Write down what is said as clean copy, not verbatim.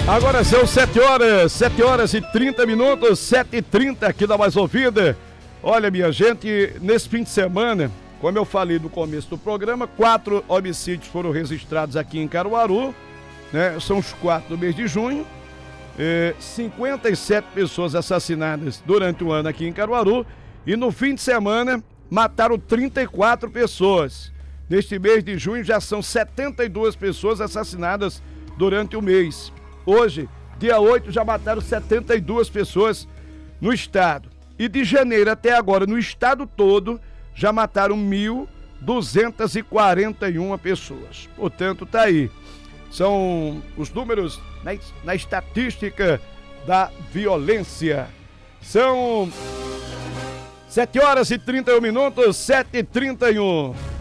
Agora são 7 horas e 30 minutos, 7h30 aqui da Mais Ouvida. Olha, minha gente, nesse fim de semana, como eu falei no começo do programa, 4 homicídios foram registrados aqui em Caruaru, né? São os 4 do mês de junho. 57 pessoas assassinadas durante o ano aqui em Caruaru. E no fim de semana, mataram 34 pessoas. Neste mês de junho já são 72 pessoas assassinadas durante o mês. Hoje, dia 8, já mataram 72 pessoas no estado. E de janeiro até agora, no estado todo, já mataram 1.241 pessoas. Portanto, tá aí. São os números na estatística da violência. São 7 horas e 31 minutos, 7h31.